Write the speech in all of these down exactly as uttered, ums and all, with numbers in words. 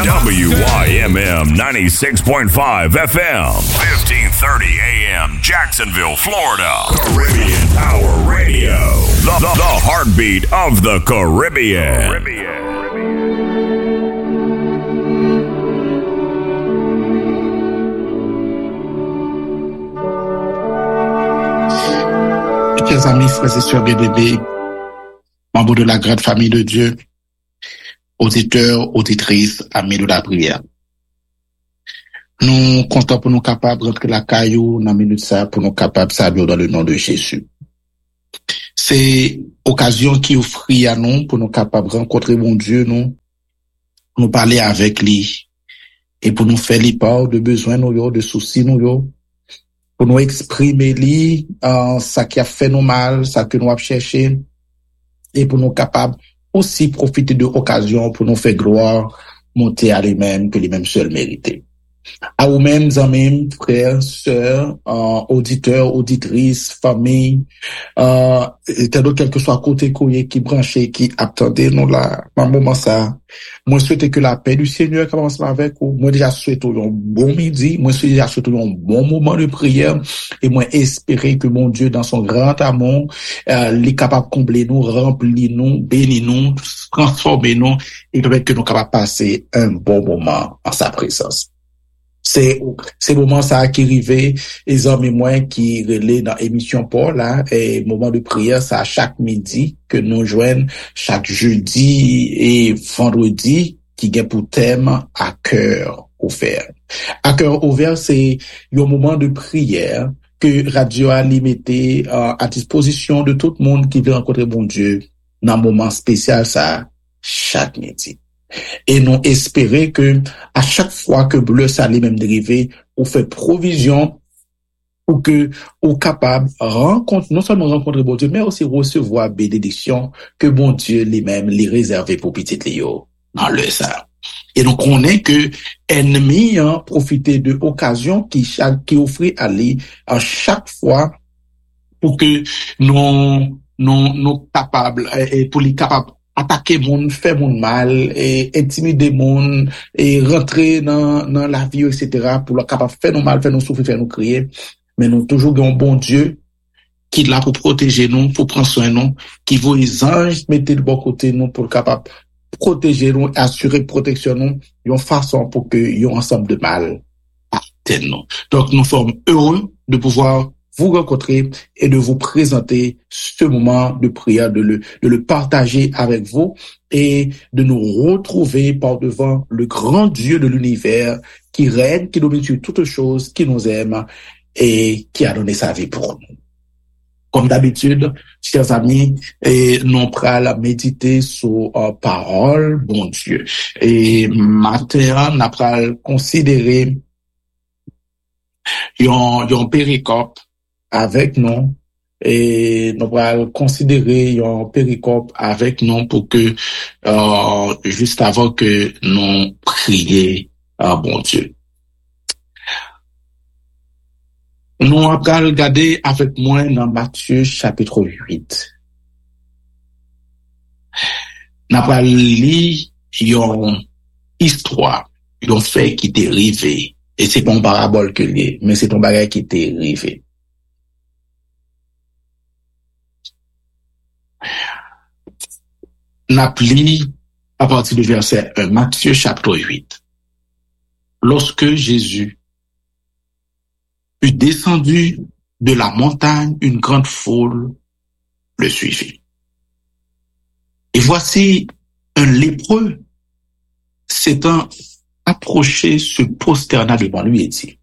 W Y M M ninety-six point five F M, fifteen thirty A M, Jacksonville, Florida. Caribbean Power Radio, the, the, the heartbeat of the Caribbean. Caribbean. Chers amis, frères et sœurs bien-aimés, membres de la grande famille de Dieu, auditeurs, auditrices, amis de la prière. Nous comptons pour nous capables de rentrer la caillou dans la minute ça, pour nous capables de saluer dans le nom de Jésus. C'est occasion qui offre à nous pour nous capables de rencontrer mon Dieu, nous, pour nous parler avec lui et pour nous faire les part de besoins, nous, de soucis, nous, pour nous exprimer lui, euh, ça qui a fait nous mal, ça que nous avons cherché, et pour nous capables aussi profiter de l'occasion pour nous faire gloire, monter à lui-même, que lui-même seul mérité. À vous-mêmes, amis, frères, sœurs, euh, auditeurs, auditrices, familles, euh, et d'autres, quel que soit côté courrier qui branché, qui attendait, nous là, dans le moment ça. Moi, souhaite que la paix du Seigneur commence avec vous. Moi, déjà, souhaite un bon midi. Moi, déjà, souhaite un bon moment de prière. Et moi, espérer que mon Dieu, dans son grand amour, euh, est capable de combler nous, remplir nous, bénir nous, transformer nous, et permettre que nous capables de passer un bon moment en sa présence. C'est, c'est le moment ça qui arrivé, les hommes et moi qui relaient dans l'émission Paul, là, et moment de prière, ça à chaque midi que nous joignons chaque jeudi et vendredi qui gagne pour thème à cœur ouvert. À cœur ouvert, c'est un moment de prière que Radio a limité euh, à disposition de tout le monde qui veut rencontrer bon Dieu dans un moment spécial ça chaque midi. Et nous espérer que à chaque fois que bleu salé même dérivé, on fait provision pour que on capable rencontre non seulement rencontrer bon Dieu mais aussi recevoir bénédiction que bon Dieu lui-même les réservé pour petit Léo dans le ça. Et donc on est que ennemi hein, profiter de occasion qui chaque qui offrait à lui à chaque fois pour que nous nous nous capables et pour les capables attaquer moun, faire moun mal, et intimider moun, et rentrer dans, dans la vie, et cetera, pour le capable faire nous mal, faire nous souffrir, faire nous crier. Mais nous toujours un bon Dieu, qui est là pour protéger nous, pour prendre soin de nous, qui veut les anges mettre de bon côté nous, pour le capable protéger nous, assurer protection nous, une façon pour que yon ensemble de mal atteigne nous. Donc nous sommes heureux de pouvoir vous rencontrer et de vous présenter ce moment de prière, de le, de le partager avec vous et de nous retrouver par devant le grand Dieu de l'univers qui règne, qui domine sur toutes choses, qui nous aime et qui a donné sa vie pour nous. Comme d'habitude, chers amis, et nous allons méditer sur euh, parole, bon Dieu. Et matin, nous allons considérer un, un péricope avec nous et nous allons considérer un péricope avec nous pour que euh, juste avant que nous prions à bon Dieu. Nous allons regarder avec moi dans Matthieu chapitre huit. Nous allons lire une histoire, un fait qui est arrivé. Et c'est pas une parabole que lié, mais c'est un bagage qui est arrivé. N'appli à partir du verset un, Matthieu chapitre huit. Lorsque Jésus fut descendu de la montagne, une grande foule le suivit. Et voici un lépreux s'étant approché, se prosterna devant lui et dit: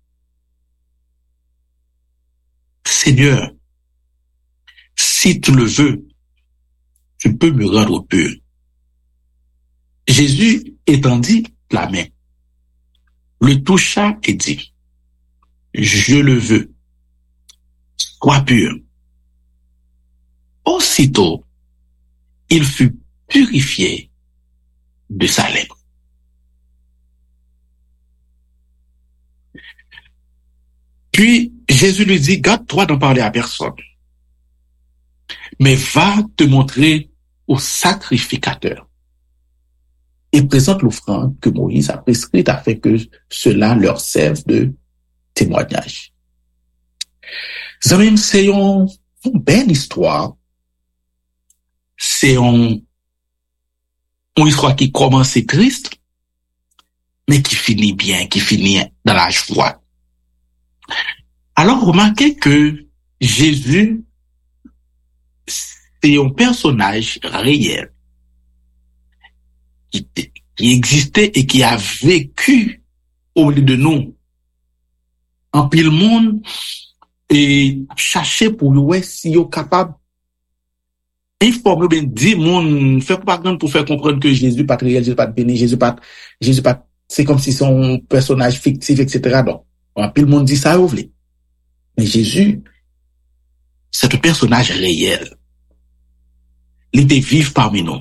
Seigneur, si tu le veux, tu peux me rendre pur. Jésus étendit la main, le toucha et dit: Je le veux, sois pur. Aussitôt, il fut purifié de sa lèpre. Puis Jésus lui dit: garde-toi d'en parler à personne, mais va te montrer au sacrificateur et présentent l'offrande que Moïse a prescrite afin que cela leur serve de témoignage. Ça même, c'est une, une belle histoire. C'est une, une histoire qui commence triste, mais qui finit bien, qui finit dans la joie. Alors, remarquez que Jésus, c'est un personnage réel qui, qui existait et qui a vécu au milieu de nous. En pile monde et chercher pour ouais si yo capable informer ben dire monde faire propagande pour faire comprendre que Jésus pas réel, Jésus pas béni, Jésus pas Jésus pas c'est comme si son personnage fictif et cetera. Donc en pile monde dit ça ouvre. Mais Jésus c'est un personnage réel. Il était vivant parmi nous.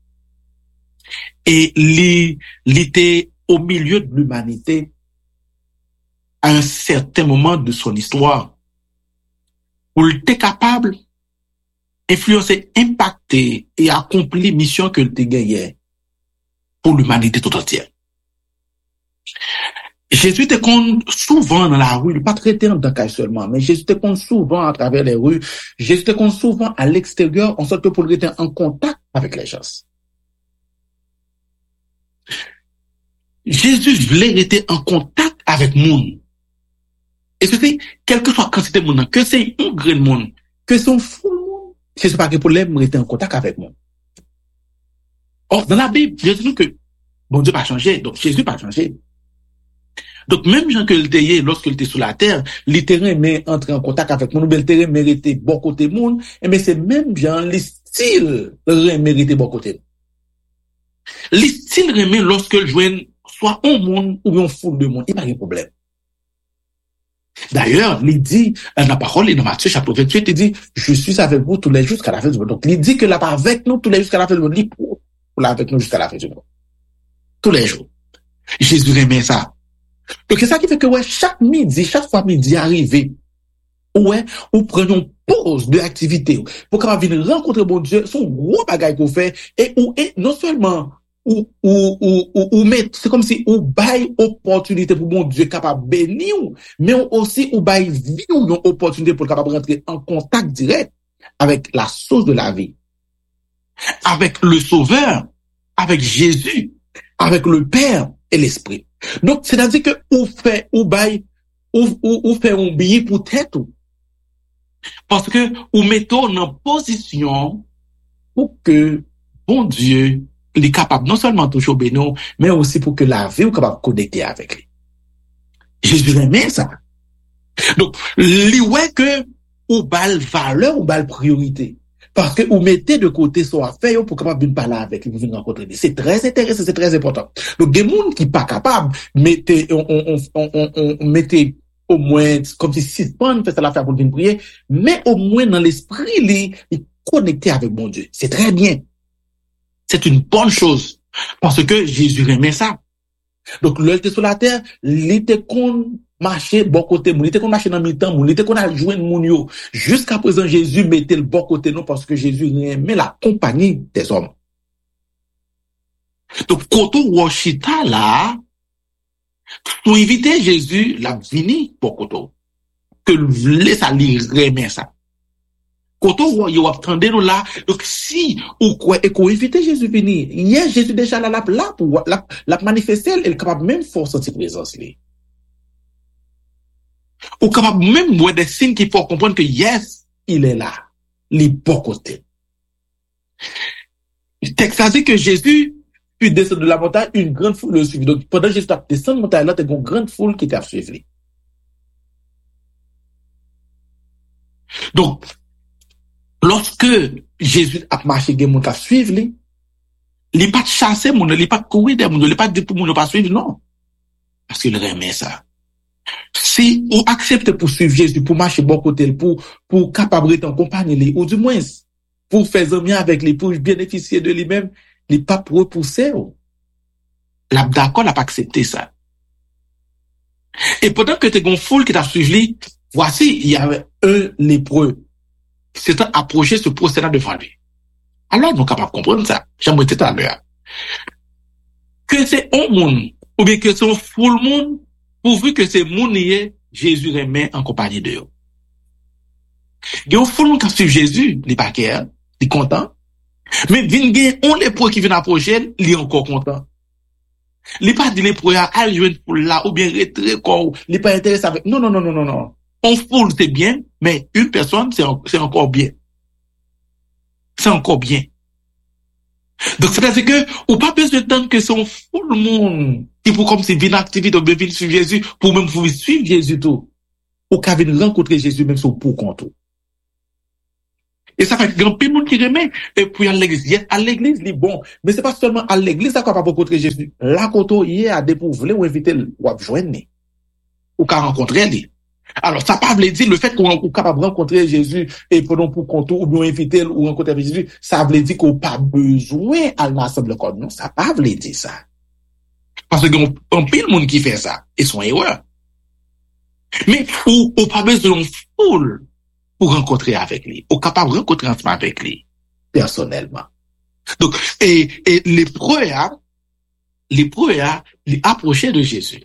Et il, il était au milieu de l'humanité à un certain moment de son histoire où il était capable d'influencer, impacter et accomplir mission que il était gagné pour l'humanité tout entière. Jésus était compte souvent dans la rue, il pas traité en tant qu'à seulement, mais Jésus était compte souvent à travers les rues, Jésus était compte souvent à l'extérieur, en sorte que pour être en contact avec les gens. Jésus voulait être en contact avec le monde. Et c'était, quelle que soit la quantité de monde, que c'est un grand monde, que c'est un fou monde, Jésus n'a pas de problème de rester en contact avec le monde. Or, dans la Bible, Jésus dit que, bon Dieu n'a pas changé, donc Jésus n'a pas changé. Donc, même Jean que le était, lorsqu'il était sur la terre, le terrain mais entrer en contact avec mon le terrain méritait bon côté monde, et mais c'est même Jean, le style méritait bon côté. Le style remet lorsqu'il joue soit un monde ou une foule de monde, il n'y a pas de problème. D'ailleurs, il dit, dans la parole, dans Matthieu chapitre vingt-huit, il dit, je suis avec vous tous les jours jusqu'à la fin du monde. Donc, il dit que là, pas avec nous tous les jours jusqu'à la fin du monde, il pour, pour là avec nous jusqu'à la fin du monde. Tous les jours. Jésus remet ça. Donc, c'est ça qui fait que, ouais, chaque midi, chaque fois midi arrivé, ouais, ou prenons pause de l'activité, pour qu'on vienne rencontrer bon Dieu, son gros bagage qu'on fait, et ou, et non seulement, ou, ou, ou, ou, ou mettre, c'est comme si, ou baille opportunité pour bon Dieu capable bénir, mais aussi, ou baille vie ou une opportunité pour capable rentrer en contact direct avec la source de la vie, avec le Sauveur, avec Jésus, avec le Père et l'Esprit. Donc, c'est-à-dire que, ou fait, ou baille, ou, ou, ou fait un billet pour tête, parce que, ou mettons en position pour que, bon Dieu, il est capable non seulement de toucher au bénin, mais aussi pour que la vie soit capable de connecter avec lui. Jésus aimait ça. Donc, il ouais que, ou bal valeur, ou bal priorité. Parce que, ou mettez de côté son affaire pour capable de parler avec lui, pour venir rencontrer lui. C'est très intéressant, c'est très important. Donc, des gens qui pas capables, mettez, on, on, on, on, on, mettez au moins, comme si six points, fait ça l'affaire pour venir prier, mais au moins dans l'esprit, il est connecté avec mon Dieu. C'est très bien. C'est une bonne chose. Parce que Jésus aimait ça. Donc, l'œil était sur la terre, il était qu'on marchait bon côté, il était qu'on marchait dans le temps, il était qu'on a joué de mon yo. Jusqu'à présent, Jésus mettait le bon côté non parce que Jésus aimait la compagnie des hommes. Donc, quand on washita là, pour inviter Jésus, la vini pour koto. Que laisse à lui remet ça. Quand on voit, il attendez nous là. Donc, si, ou quoi, et qu'on invite Jésus venir, hier, Jésus déjà là, là, là, pour, la, la manifester, elle est capable même force cette présence, là. Ou capable même voir des signes qui font comprendre que yes, il est là. Il est bon côté. Le texte a dit que Jésus, puis descend de la montagne, une grande foule le suivit. Donc, pendant que Jésus a descendu de la montagne, là, il y a une grande foule qui t'a suivi. Donc, lorsque Jésus a marché, il y a des gens qui suivent, il n'est pas de chasser, il n'est pas de courir, il n'est pas de dire pour ne pas suivre, non. Parce qu'il remet ça. Si on accepte pour suivre Jésus, pour marcher bon côté, pour, pour capable d'être en compagnie, ou du moins, pour faire amis avec lui, pour bénéficier de lui-même, il n'est pas pour repousser. Là, d'accord, il n'a pas accepté ça. Et pendant que tu es une foule qui t'a suivi, voici, il y avait un lépreux. C'est approché ce procédé devant lui. Alors, nous sommes capables de comprendre ça. J'aimerais tout à l'heure. que c'est un monde, ou bien que c'est un full monde, pourvu que c'est moun yé, Jésus remet en compagnie de eux. Il y a un full monde qui suit Jésus, il pas clair, il est content. Mais vin gen on lépreux qui vient approcher, il est encore content. Il pas dit lépreux à aller joindre pour là ou bien retrait corps, il pas intéressé avec. Non non non non non non. On foule c'est bien, mais une personne c'est c'est encore bien. C'est encore bien. Donc c'est-à-dire que ou pas besoin de temps que son full monde qui pour comme si vient activité ou bien vient suivre Jésus pour même pour suivre Jésus tout. Ou qu'a venir rencontrer Jésus même sur pour compte. Et ça fait grand pile monde qui remet et puis à l'église. Yes, à l'église, c'est bon, mais c'est pas seulement à l'église ça qu'on va rencontrer Jésus. Là quand il est à dépouvler ou inviter ou à joindre ou qu'à rencontrer lui. Alors ça pas veut dire le fait qu'on est capable de rencontrer Jésus et pendant pour compte ou bien inviter ou rencontrer Jésus, ça veut dire qu'on pas besoin à l'ensemble corps. Non, ça pas veut dire ça. Parce que on pile monde qui fait ça et sont erreurs. Mais ou ou pas besoin foule pour rencontrer avec lui, ou capable de rencontrer ensemble avec lui, personnellement. Donc, et, et l'épreuve, l'épreuve, il approchait de Jésus.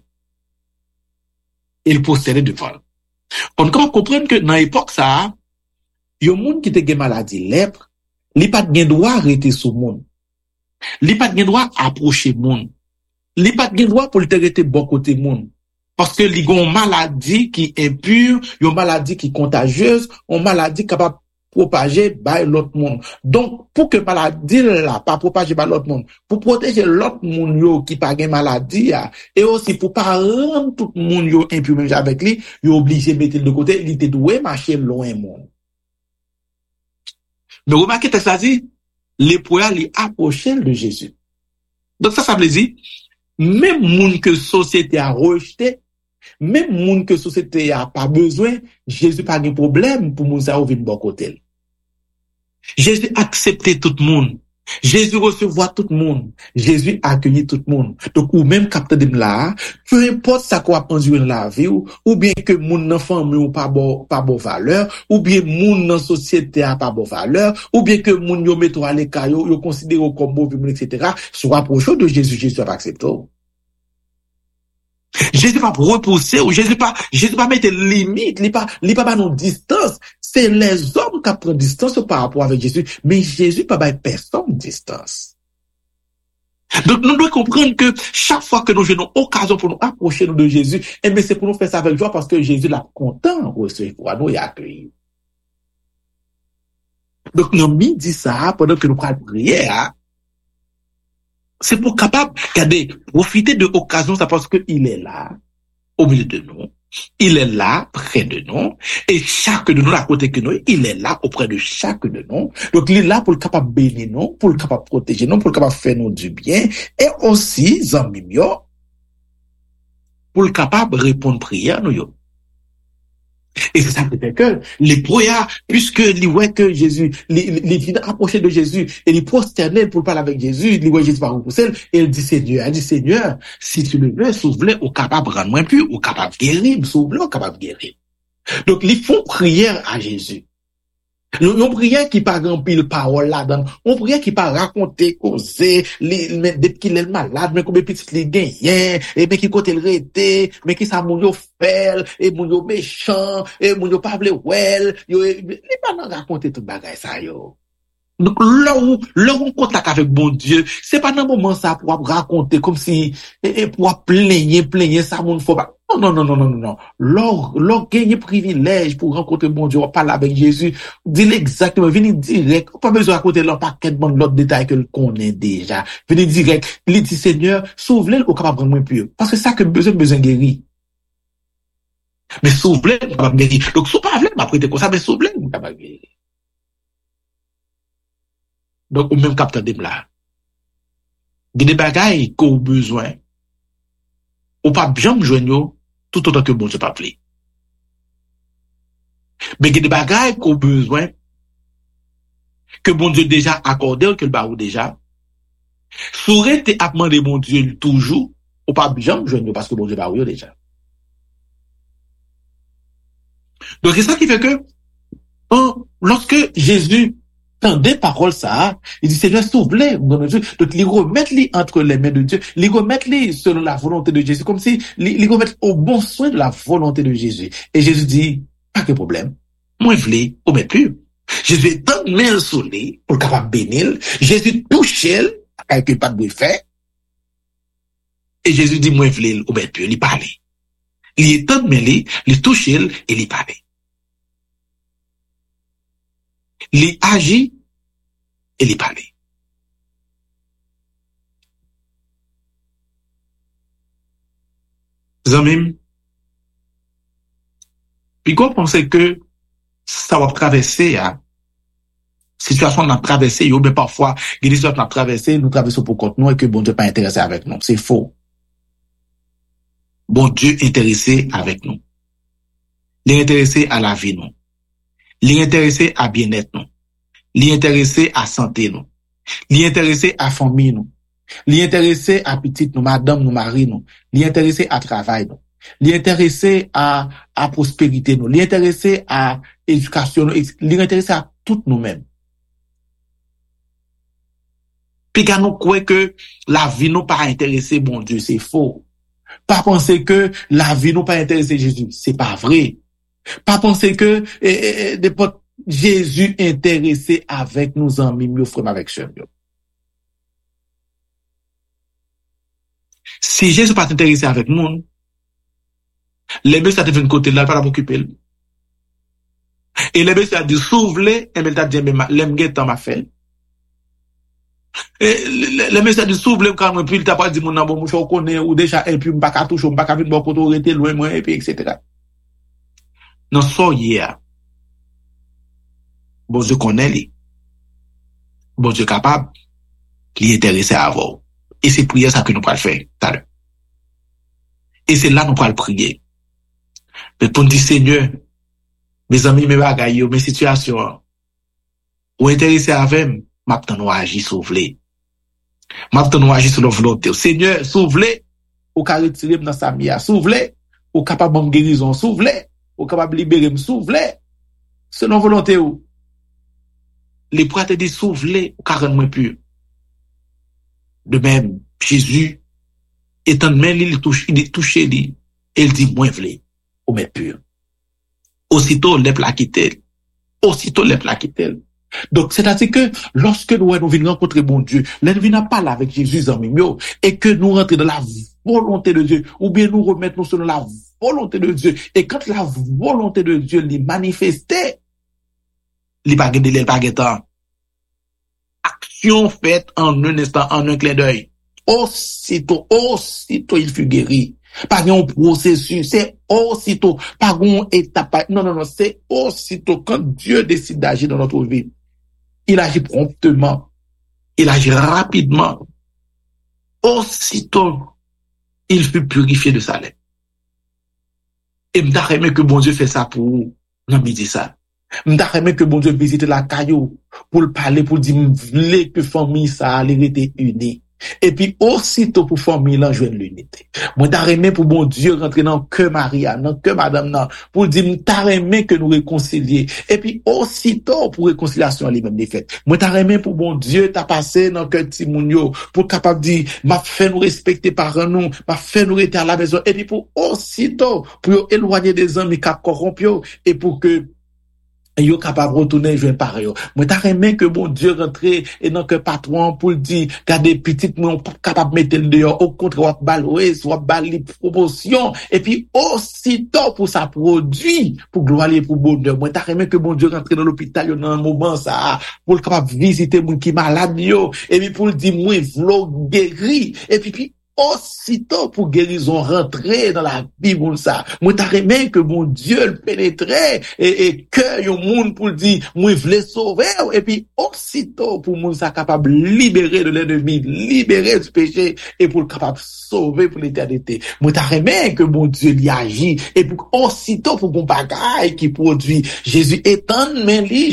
Il possédait devant. On peut comprendre que dans l'époque, ça, il y a un monde qui a une maladie lèpre, il n'a pas de droit arrêter ce monde. Il n'a pas de droit approcher le monde. Il n'a pas de droit pour le arrêter bon côté monde. Parce que il y a une maladie qui est impure, il y a une maladie qui est contagieuse, une maladie capable de propager par l'autre monde. Donc, pour que maladie là pas propager par l'autre monde, pour protéger l'autre monde yo qui pas gain maladie et aussi pour pas rendre tout le monde yo impur même avec lui, il est obligé de mettre de côté, il était doué marcher loin monde. Mais remarquez que ça dit, les poids les approcher de Jésus. Donc ça ça veut dire même monde que société a rejeté, même monde que société a pas besoin, Jésus pas de problème pour moun sa ou vinn bon côté. Jésus acceptait tout le monde. Jésus recevoir tout le monde. Jésus accueillir tout le monde. Donc ou même capteur de là, peu importe ça quoi enduire la vie ou, ou bien que moun nan famille ou pas bon pas bon valeur, ou bien moun nan société a pas bon valeur, ou bien que moun yo metto à l'écart yo, yo considéré comme mauvais et cetera. Soit approché de Jésus, Jésus va accepter. Jésus pas repousser ou Jésus pas Jésus pas mettre limite, il pas il pas non distance, c'est les hommes qui prennent distance par rapport avec Jésus, mais Jésus pas bailler personne distance. Donc nous devons comprendre que chaque fois que nous avons une occasion pour nous approcher de Jésus, et bien c'est pour nous faire ça avec joie parce que Jésus l'a content recevoir nous et accueillir. Donc nous midi ça pendant que nous prenons prière, c'est pour capable, regardez, profiter de l'occasion, ça parce qu'il est là, au milieu de nous. Il est là, près de nous. Et chaque de nous, à côté que nous, il est là, auprès de chaque de nous. Donc, il est là pour le capable bénir nous, pour le capable protéger nous, pour le capable faire nous du bien. Et aussi, zambimio, pour le capable répondre prière, nous, yo. Et c'est ça qui fait que les proya, puisque il voit que Jésus, il vient approcher de Jésus, et il prosterné pour parler avec Jésus, il voit Jésus par repousser, et il dit Seigneur, il dit Seigneur, si tu le veux, s'ouvre, au capable de rendre moins plus, au capable de guérir, s'ouvre, au capable de guérir. Donc, ils font prière à Jésus. Une prière qui pas remplir parole là-dedans. Une prière qui pas raconter, causer, mais depuis qu'il est malade, mais combien petit il gagne, et mais qui côté le rété, mais qui ça moun yo fait, et moun yo méchant, et moun yo pas vle well, yo, il pas raconter tout bagay ça yo. Donc, là où, là où on contact avec bon Dieu, c'est pas dans moment ça pour raconter comme si, et, et pour plaigner, plaigner, ça moun faut pas. Non, non, non, non, non, non. Lors, lors, gagner privilège pour rencontrer bon Dieu, on parle avec Jésus, dis-le exactement, venez direct, pas besoin de raconter leur paquet de l'autre détail que le connaît déjà. Venez direct, il dit Seigneur, sauve-le, au capable de moins pur. Parce que ça que besoin, besoin guérir. Mais sauve-le, au capable de guérir. Donc, si pas avec, m'a prêté comme ça, mais sauve-le, au capable de guérir. Donc, au même capteur de là. Il y a des bagailles qu'on a besoin. Ou pas bien joindre tout autant que bon Dieu pas pris. Mais il y a des bagailles qu'on a besoin que bon Dieu déjà accordé, que le barou déjà. Sourait te a demandé bon Dieu toujours, ou pas bien joindre parce que bon Dieu barou déjà. Donc c'est ça qui fait que, oh, lorsque Jésus tendez parole ça, il dit Seigneur sauve-les, donc il remettre les entre les mains de Dieu, il remettre les selon la volonté de Jésus, comme si il remettre au bon soin de la volonté de Jésus. Et Jésus dit, pas de problème, moi je voulais au mettre plus. Jésus est tant main soleil pour capable bénir, Jésus touche elle, avec pas de faire. Et Jésus dit, moi je voulais au mettre plus, il parle. Il est tant mêlé, il touche elle et il parle. Il agit et il parle. Zamim, puis qu'on pensait que ça va traverser, hein, situation qu'on a traversé, mais parfois, il y a des situations qu'on a traversé, nous traversons pour contre nous et que bon Dieu n'est pas intéressé avec nous. C'est faux. Bon Dieu est intéressé avec nous. Il est intéressé à la vie, nous. Il est intéressé à bien-être, nous. Il est intéressé à santé, nous. Il est intéressé à famille, nous. Il est intéressé à petite, nous, madame, nous, mari, nous. Il est intéressé à travail, nous. Il est intéressé à, à prospérité, nous. Il est intéressé à éducation, nous. Il est intéressé à tout nous-mêmes. Puis quand nous croyons que la vie nous pas intéressé, bon Dieu, c'est faux. Pas penser que la vie nous pas intéressé Jésus, c'est pas vrai. Pas penser que eh, eh, de Jésus intéressé avec nos amis, mieux frère avec sœur. Si Jésus pas intéressé avec nous, les messieurs ça devient côté là, pas m'occuper. Et les messieurs a dit s'ouvler, et il t'a dit mais l'aime guetant m'a fait. Et les messieurs a dit s'ouvler quand même puis il t'a pas dit mon nan bon mouche on connaît ou déjà et puis m'pas ka toucher, m'pas ka venir bon côté arrêter loin moi et puis et cetera. Non so hier. Bon Dieu connaît lui. Bon Dieu capable, il est intéressé à avoir. Et c'est prière ça que nous pourrons faire tout à l'heure. Et c'est là nous pourrons prier. Mais pour dire Seigneur, mes amis, mes bagailles, mes situations, ou intéressé avec moi, m'attend nous agir sauver. M'attend nous agir sur la volonté. Seigneur, sauve-les, ou ka retirer dans sa mia, sauve-les, ou capable de guérison, sauve-les, ou capable libérer me, sauve-les. Selon volonté ou. Les prophètes te disent sauve-les, ou ka rendre moins pur. De même, Jésus, étant de même, il touche, il est touché, il, il dit, moins v'lé, ou mais pur. Aussitôt, les plats quittent. Aussitôt, les plats quittent. Donc, c'est-à-dire que, lorsque nous, nous venons rencontrer bon Dieu, nous venons parler avec Jésus en mimio, et que nous rentrons dans la volonté de Dieu, ou bien nous remettons selon la volonté de Dieu, et quand la volonté de Dieu l'est manifestée, les baguettes, les baguettes, action faite en un instant, en un clin d'œil. Aussitôt, aussitôt, il fut guéri. Pas un processus, c'est aussitôt, pas une étape. Non, non, non, c'est aussitôt quand Dieu décide d'agir dans notre vie. Il agit promptement. Il agit rapidement. Aussitôt, il fut purifié de sa lèpre. Et m'ta aimé que bon Dieu fait ça pour vous. Non, mais dit ça. M'ta aimé que bon Dieu visite la caillou pour le parler, pour dire, m'vle que famille ça allait être unie. Et puis, aussitôt pour famille, là, je l'unité. Moi, t'as aimé pour bon Dieu rentrer dans que Maria, dans que Madame, non, pour dire, t'as aimé que nous réconcilier. Et puis, aussitôt pour réconciliation, les mêmes défaites. Moi, t'as aimé pour bon Dieu, t'as passé dans que Timounio, pour capable dire, m'a fait nous respecter par nous, m'a fait nous rester à la maison. Et puis, pour aussitôt, pour éloigner des hommes qui corrompus, et pour que yo capable retourner jouer pareil. Moi t'as aimé que bon Dieu rentre et dans que patron pour dire garder petite moi pas capable mettre le dehors au contraire balouer soit bali promotion et puis aussitôt pour ça produit pour gloire pour bonheur. Moi t'as aimé que bon Dieu rentre dans l'hôpital dans un moment ça pour capable visiter moun qui malade yo et puis pour dire moi v'lo guéri et puis puis aussitôt pour guérison rentrer dans la vie pour ça. Moi t'as aimé que mon Dieu le pénétrait et, et que yon moun pour dire moi v'le sauver et puis aussitôt pour moun ça capable libérer de l'ennemi, libérer du péché et pour le capable sauver pour l'éternité. Moi t'as aimé que mon Dieu y agit et pour aussitôt pour bon bagaille qui produit Jésus étend main li, Jésus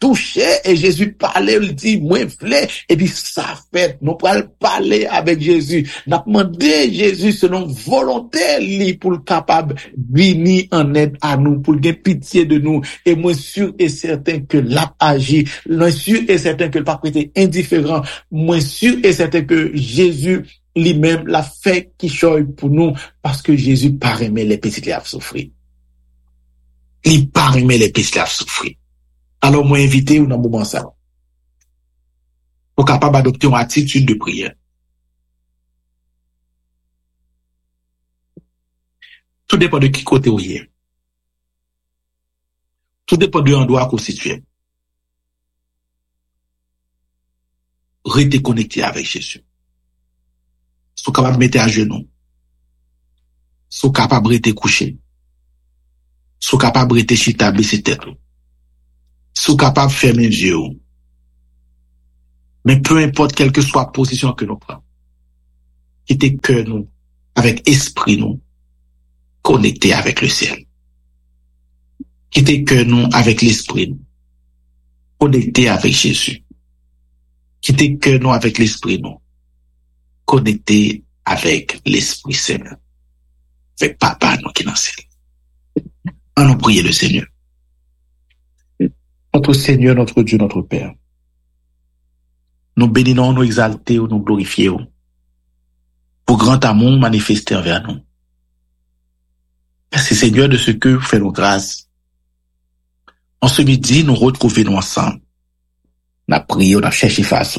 touché et Jésus parlait, il dit, moi, v'lais, et puis ça fait, nous pourrons parler avec Jésus. Nous demandé Jésus selon volonté, lui, pour le capable, venir en aide à nous, pour gagner pitié de nous. Et moi, sûr et certain que l'a agi. Moi, sûr et certain que le pas été indifférent. Moi, sûr et certain que Jésus, lui-même, l'a fait qui choisit pour nous, parce que Jésus pas aimé les petits qui ont souffert. Il pas aimé les petits qui ont souffert. Alors, moi, invité ou dans le moment ça, pour capable d'adopter une attitude de prière. Tout dépend de qui côté vous êtes. Tout dépend de l'endroit constitué. Restez connecté avec Jésus. Sois capable de mettre à genoux. Sois capable de rester couché. Sois capable de rester chita, baisser tête. Sois capable de fermer les yeux. Mais peu importe quelle que soit la position que nous prenons, quittez cœur nous, avec esprit nous, connecté avec le ciel. Quittez cœur nous avec l'esprit nous, connecté avec Jésus. Quittez cœur nous avec l'esprit nous, connecté avec l'Esprit Saint. Avec Papa nous qui dans le ciel. On nous prie le Seigneur. Notre Seigneur, notre Dieu, notre Père. Nous bénissons, nous exaltons, nous glorifions. Pour grand amour manifesté envers nous. Merci Seigneur de ce que vous faites nos grâces. En ce midi, nous retrouvons nous ensemble. Nous avons prié, nous avons cherché face.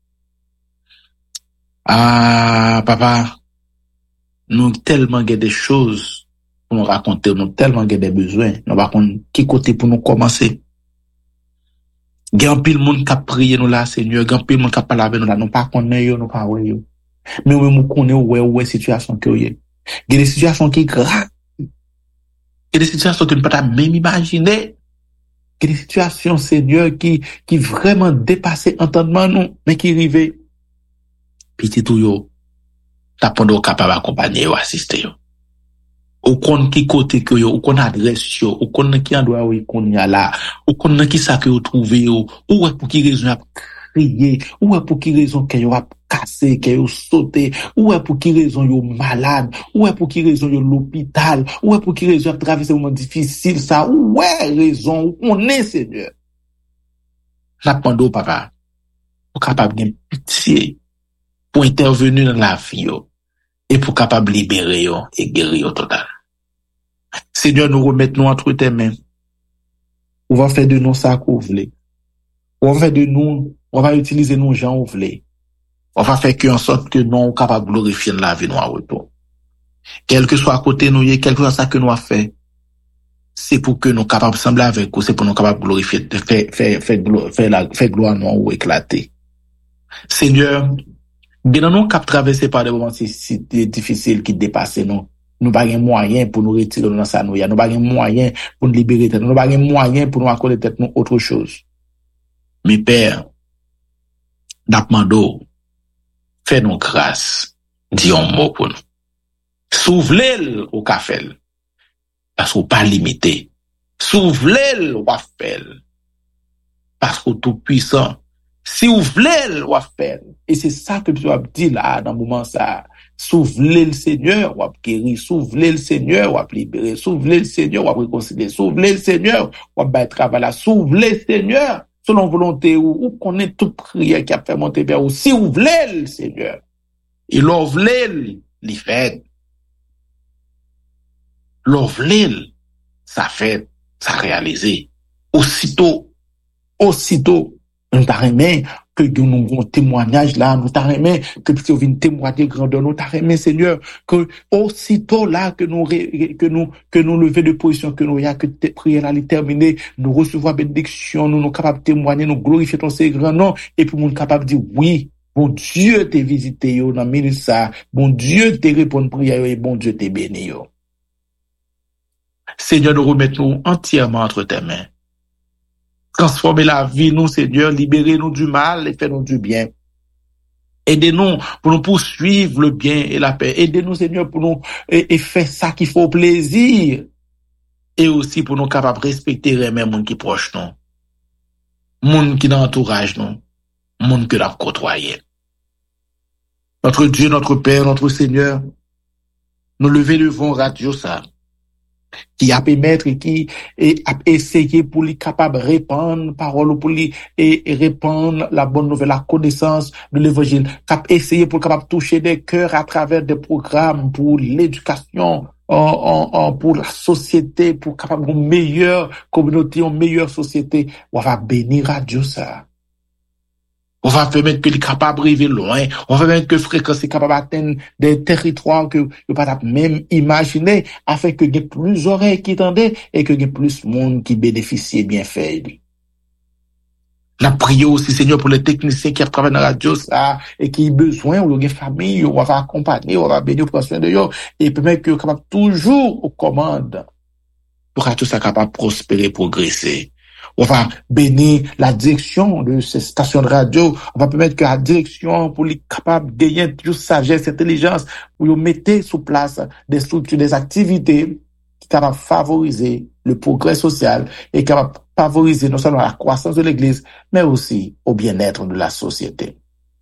Ah, papa, nous tellement avons des choses pour nous raconter, nous tellement avons des besoins. Nous avons contre qui côté pour nous commencer. Il y a un pile monde qui a prié nous là, Seigneur. Il y a un pile monde qui a parlé avec nous là. Nous pas connaissons, nous pas voyons. Mais nous nous connaissons où est où est situation que y est. Il y a des situations qui sont graves. Il y a des situations que nous ne pouvons pas même imaginer. Il y a des situations, Seigneur, qui, qui vraiment dépassent entendement nous, mais qui arrivent. Petit tout yo, t'as pas de capable d'accompagner ou assister yo. Ou kon qui côté que yo, ou kon adresse yo, ou kon qui endroit où kon y a là, ou kon qui ça que yo trouve yo, ou est pour qui raison a crier, ou est pour qui raison que yo a cassé, que yo sauté, ou est pour qui raison yo malade, ou est pour qui raison yo l'hôpital, ou est pour qui raison a traversé un moment difficile ça, ou est raison, on est Seigneur. J'appelle papa, pour capable de pitié, pour intervenir dans la vie yo, et pour capable libérer yo et guérir yo total. Seigneur, nous remettons entre tes mains. On va faire de nous ça qu'on voulait. On va faire de nous, on va utiliser nos gens qu'on voulait. On va faire que en sorte que nous sommes capables de glorifier la vie nous en retour. Quel que soit à côté nous, quel que soit ça que nous avons fait, c'est pour que nous sommes capables de sembler avec vous, c'est pour nous capables de glorifier, de faire, faire, faire, faire, la, faire gloire nous ou éclater. Seigneur, bien nous cap traverser par des moments si, si difficiles qui dépassent nous. Nous pas de moyens pour nous retirer dans ça nous y a. Nous pas de moyens pour nous libérer tête. Nous pas de moyens pour nous accorder tête nous autre chose. Mais Père, d'apmando, fais-nous grâce. Dis un mot pour nous. S'ouvre-le au café. Parce qu'on pas limité. S'ouvre-le au café. Parce qu'on tout puissant. Si vous voulez le faire, et c'est ça que tu as dit là, dans le moment ça, si vous voulez le Seigneur, ou guérir, si vous voulez le Seigneur, ou libérer, si vous voulez le Seigneur, ou réconcilier, si vous voulez le Seigneur, ou battre travail là, si vous voulez le Seigneur, selon volonté, ou, ou connaît toute prière qui a fait monter vers vous, si vous voulez le Seigneur, et l'on voulait le fait, l'on voulait, ça fait, ça réalisé, aussitôt, aussitôt, nous t'arrêtons que nous avons un témoignage là, nous t'arrêtons que tu viens témoigner grandeur, nous t'arrêtons Seigneur, que aussitôt là que nous, que nous, que nous lever de position, que nous y a que tes prières là, les terminer, nous recevons bénédiction, nous nous capables de témoigner, nous glorifier ton Seigneur grand nom, et puis nous capables de dire oui, bon Dieu t'es visité yo, dans le ça, bon Dieu t'es répondu prière et bon Dieu t'es béni yo. Seigneur, nous remettons entièrement entre tes mains. Transformez la vie, nous, Seigneur, libérez-nous du mal et faites-nous du bien. Aidez-nous pour nous poursuivre le bien et la paix. Aidez-nous, Seigneur, pour nous et, et faire ça qui fait plaisir. Et aussi pour nous capables de respecter les mêmes gens qui proches nous. monde qui dans entourage nous, monde que l'a côtoyé. Notre Dieu, notre Père, notre Seigneur, nous lever devant radio ça, qui a permettre et qui et a essayé pour lui capable répandre parole pour lui et, et répandre la bonne nouvelle, la connaissance de l'évangile, cap essayer pour capable toucher des cœurs à travers des programmes pour l'éducation, en, en, en pour la société, pour capable une meilleure communauté, une meilleure société. On va bénir radio ça. On va permettre que les capables arriver loin. On va permettre que fréquence est capable d'atteindre des territoires que vous pas même imaginer, afin que il y ait plus d'oreilles qui tendaient et que il y ait plus de monde qui bénéficie bien fait. La prière aussi, Seigneur, pour les techniciens qui travaillent dans la radio, ça, et qui ont besoin, ou une famille, on va accompagner, on va bénir, prendre soin de eux, et permettre que capable toujours aux commandes pour que tout ça capable de prospérer, progresser. On va bénir la direction de ces stations de radio. On va permettre que la direction, pour les capables de gagner toute sagesse, intelligence, pour nous mettre sous place des structures, des activités qui sont capables de favoriser le progrès social et capables de favoriser non seulement la croissance de l'Église, mais aussi au bien-être de la société.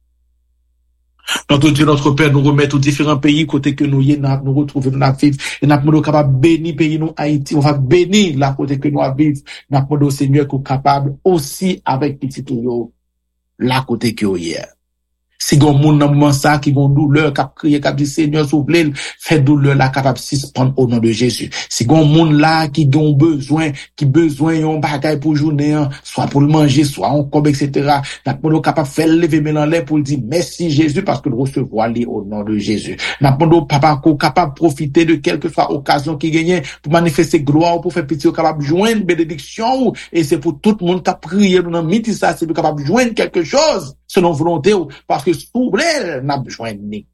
Notre Dieu, notre Père, nous remet aux différents pays côté que nous y est, nous retrouver, nous vivre, et nous sommes capables de bénir pays nous Haïti, on va bénir la côté que nous vivons, nous sommes au Seigneur qu'on capable aussi avec petit yo, la côté que nous y est. Si gon moun nan moment ça qui gon douleur cap crier cap dit Seigneur s'ouvre fait douleur là capable suspendre au nom de Jésus. Si gon moun là qui gon besoin qui besoin yon bagay pour journée soit pour le manger soit en comme etc. n'a pas capable faire lever main en l'air pour dire merci Jésus parce que le recevoir lui au nom de Jésus. N'a pas papa ko capable profiter de quelque soit occasion qui gagne pour manifester gloire pour faire petit capable joindre bénédiction et c'est pour tout le monde qui a prié dans midi ça c'est capable joindre quelque chose selon volonté parce que s'ouvre n'a besoin de ni.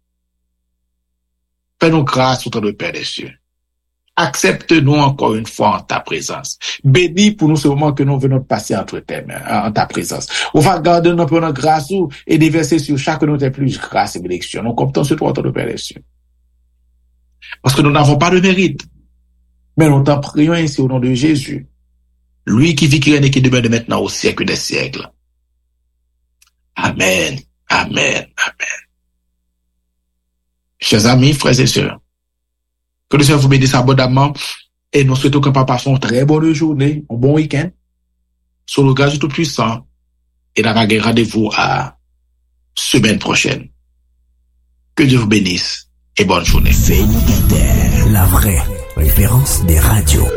Fais-nous grâce au temps de Père des cieux. Accepte-nous encore une fois en ta présence. Bénis pour nous ce moment que nous venons de passer entre tes mains, en ta présence. On va garder notre grâce et déverser sur chacun de nos plus grâce et bénédiction. Nous comptons sur toi, au temps de Père des cieux. Parce que nous n'avons pas de mérite. Mais nous t'en prions ainsi au nom de Jésus. Lui qui vit, qui règne et qui demeure de maintenant au siècle des siècles. Amen, amen, amen. Chers amis, frères et sœurs, que le Seigneur vous bénisse abondamment et nous souhaitons que papa fasse une très bonne journée, un bon week-end, sur le grâce du Tout-Puissant et d'avoir rendez-vous à semaine prochaine. Que Dieu vous bénisse et bonne journée. Fenix Inter, la vraie référence des radios.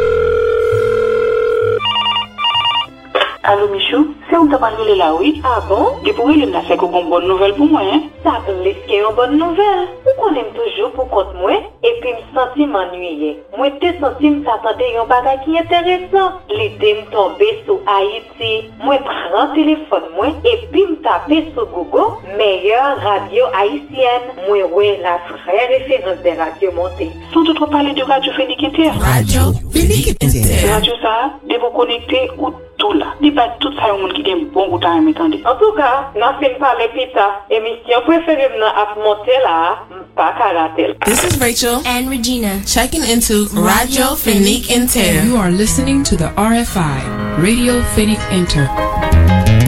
Allô Michou, c'est où t'as parlé là, oui? Ah bon? Depuis il m'a fait une bonne nouvelle pour moi, hein? Ça laisse une bonne nouvelle. On aime toujours pour compte moi, et puis me sentir m'ennuyer. Moi, te senti m'attendais un bagage qui est intéressant. L'idée me tomber sur Haïti. Moi, prends téléphone, moi, et puis me taper sur Google, meilleure radio haïtienne. Moi, ouais, la vraie référence des radios montées. Sans tout parler de Radio Fenix Inter. Radio Fenix Inter. Radio ça, de vous connecter ou tout là. Dis pas tout ça au monde qui aime bon goût à m'entendre. En tout cas, n'a fait parler pita. Émission préférée à monter là, pas karatel. This is Rachel and Regina checking into Radio Fenix Inter. You are listening to the R F I, Radio Fenix Inter.